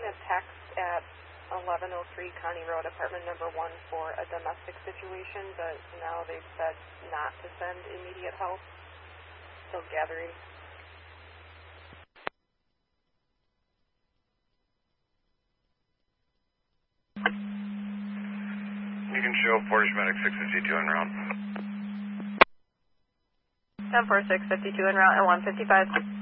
a text at 1103 County Road, apartment number 1 for a domestic situation, but now they've said not to send immediate help. Still gathering. You can show Portage Medic 652 en route. 10-4, 652 en route at 155.